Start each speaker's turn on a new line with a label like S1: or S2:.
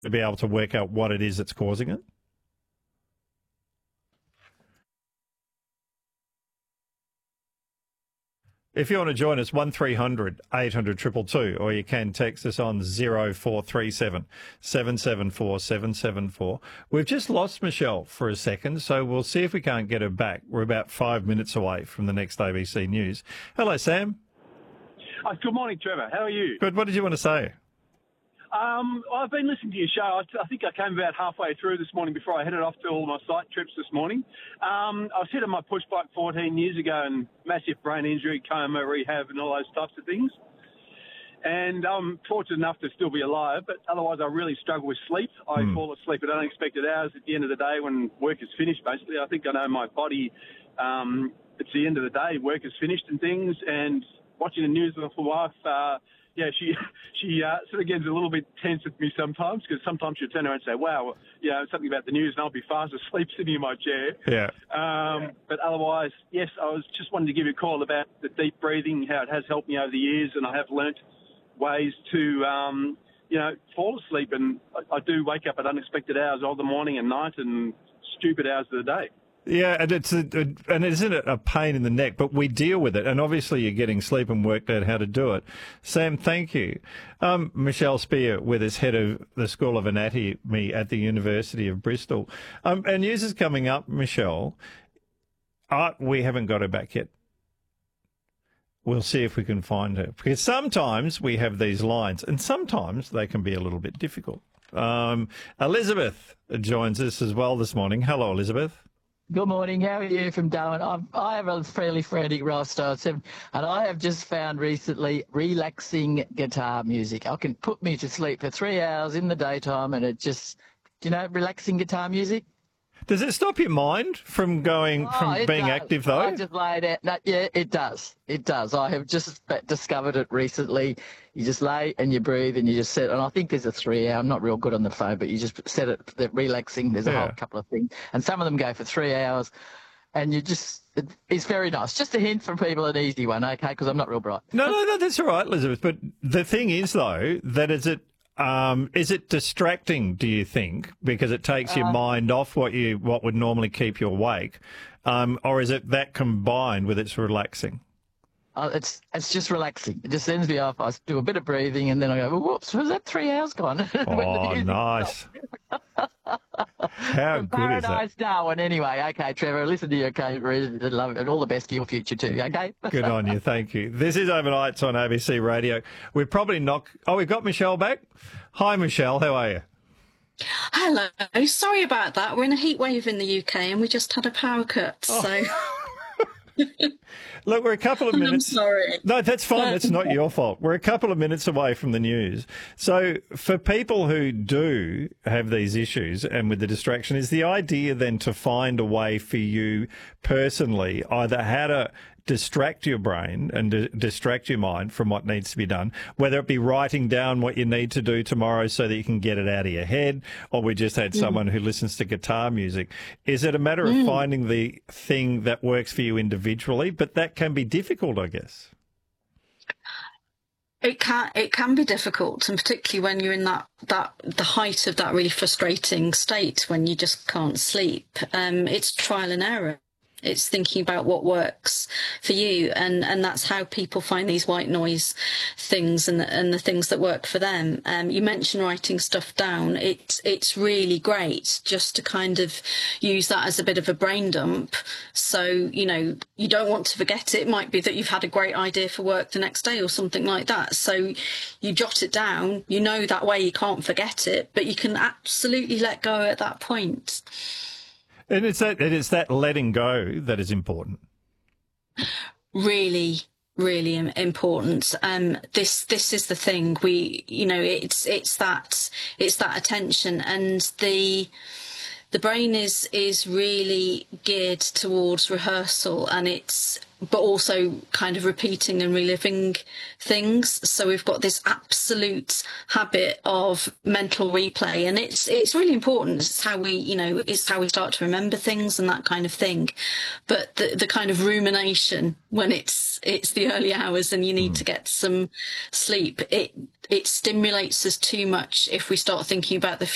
S1: to be able to work out what it is that's causing it? If you want to join us, 1300 800 222, or you can text us on 0437 774 774. We've just lost Michelle for a second, so we'll see if we can't get her back. We're about 5 minutes away from the next ABC News. Hello, Sam.
S2: Good morning, Trevor. How are you?
S1: Good. What did you want to say?
S2: I've been listening to your show. I think I came about halfway through this morning before I headed off to all my site trips this morning. I was hit on my push bike 14 years ago and massive brain injury, coma, rehab and all those types of things. And I'm fortunate enough to still be alive, but otherwise I really struggle with sleep. I fall asleep at unexpected hours at the end of the day when work is finished, basically. I think I know my body, it's the end of the day, work is finished and things, and watching the news with my wife, she sort of gets a little bit tense with me sometimes, because sometimes she'll turn around and say, wow, something about the news, and I'll be fast asleep sitting in my chair.
S1: Yeah.
S2: But otherwise, yes, I was just wanting to give you a call about the deep breathing, how it has helped me over the years, and I have learnt ways to, fall asleep. And I do wake up at unexpected hours of the morning and night and stupid hours of the day.
S1: Yeah, and and isn't it a pain in the neck? But we deal with it, and obviously you're getting sleep and worked out how to do it. Sam, thank you. Michelle Spear with us, head of the School of Anatomy at the University of Bristol. And news is coming up, Michelle. We haven't got her back yet. We'll see if we can find her, because sometimes we have these lines, and sometimes they can be a little bit difficult. Elizabeth joins us as well this morning. Hello, Elizabeth.
S3: Good morning. How are you from Darwin? I have a fairly frantic lifestyle, and I have just found recently relaxing guitar music. I can put me to sleep for 3 hours in the daytime, and it just, relaxing guitar music.
S1: Does it stop your mind from being active, though?
S3: I just lay it out. Yeah, it does. It does. I have just discovered it recently. You just lay and you breathe and you just set. And I think there's a 3 hour. I'm not real good on the phone, but you just set it relaxing. There's a whole couple of things, and some of them go for 3 hours. And it's very nice. Just a hint from people, an easy one, okay? Because I'm not real bright.
S1: No, that's all right, Elizabeth. But the thing is, though, that is it distracting, do you think, because it takes your mind off what would normally keep you awake, or is it that combined with its relaxing?
S3: It's just relaxing. It just sends me off. I do a bit of breathing, and then I go, well, whoops, was that 3 hours gone?
S1: Oh, nice. How good is that?
S3: Paradise Darwin, anyway. Okay, Trevor, listen to your case, and love it, and all the best for your future too, okay?
S1: Good on you, thank you. This is Overnights on ABC Radio. We've got Michelle back. Hi, Michelle, how are you?
S4: Hello. Sorry about that. We're in a heat wave in the UK and we just had a power cut, so...
S1: Look, we're a couple of minutes.
S4: I'm sorry.
S1: No, that's fine. That's not your fault. We're a couple of minutes away from the news. So for people who do have these issues and with the distraction, is the idea then to find a way for you personally, either how to distract your brain and distract your mind from what needs to be done, whether it be writing down what you need to do tomorrow so that you can get it out of your head, or we just had someone who listens to guitar music. Is it a matter of finding the thing that works for you individually? But that can be difficult, I guess.
S4: It can be difficult, and particularly when you're in the height of that really frustrating state when you just can't sleep. It's trial and error. It's thinking about what works for you, and that's how people find these white noise things and the things that work for them. You mentioned writing stuff down. It's really great just to kind of use that as a bit of a brain dump. So, you don't want to forget it. It might be that you've had a great idea for work the next day or something like that. So you jot it down. That way you can't forget it, but you can absolutely let go at that point.
S1: And it's that letting go that is important.
S4: Really, really important. This is the thing. It's that attention, and the brain is really geared towards rehearsal, and but also kind of repeating and reliving things. So we've got this absolute habit of mental replay, and it's really important. It's how we start to remember things and that kind of thing. But the kind of rumination when it's the early hours and you need to get some sleep, it stimulates us too much if we start thinking about the